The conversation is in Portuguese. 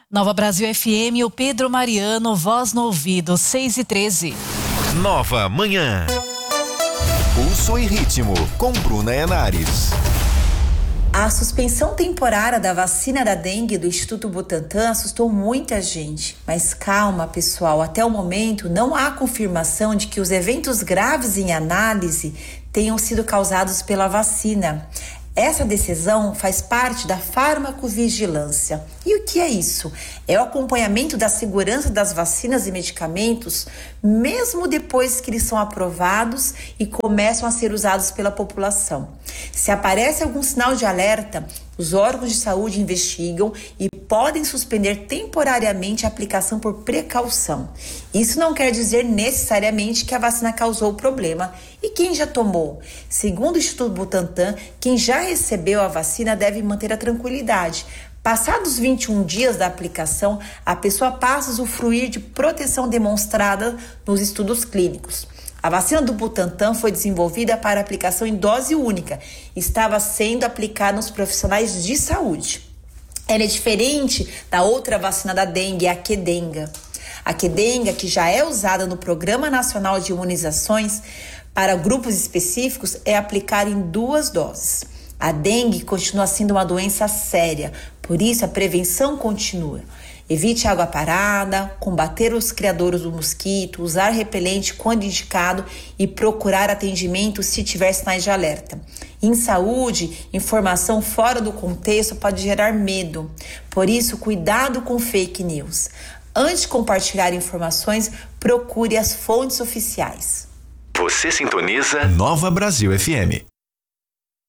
Nova Brasil FM, o Pedro Mariano, voz no ouvido, 6h13. Nova Manhã. Pulso e ritmo, com Bruna Henares. A suspensão temporária da vacina da dengue do Instituto Butantan assustou muita gente. Mas calma, pessoal, até o momento não há confirmação de que os eventos graves em análise tenham sido causados pela vacina. Essa decisão faz parte da farmacovigilância. E o que é isso? É o acompanhamento da segurança das vacinas e medicamentos, mesmo depois que eles são aprovados e começam a ser usados pela população. Se aparece algum sinal de alerta, os órgãos de saúde investigam e podem suspender temporariamente a aplicação por precaução. Isso não quer dizer necessariamente que a vacina causou o problema. E quem já tomou? Segundo o Instituto Butantan, quem já recebeu a vacina deve manter a tranquilidade. Passados 21 dias da aplicação, a pessoa passa a usufruir de proteção demonstrada nos estudos clínicos. A vacina do Butantan foi desenvolvida para aplicação em dose única. Estava sendo aplicada nos profissionais de saúde. Ela é diferente da outra vacina da dengue, a Qdenga. A Qdenga, que já é usada no Programa Nacional de Imunizações para grupos específicos, é aplicada em 2 doses. A dengue continua sendo uma doença séria, por isso a prevenção continua. Evite água parada, combater os criadores do mosquito, usar repelente quando indicado e procurar atendimento se tiver sinais de alerta. Em saúde, informação fora do contexto pode gerar medo. Por isso, cuidado com fake news. Antes de compartilhar informações, procure as fontes oficiais. Você sintoniza Nova Brasil FM.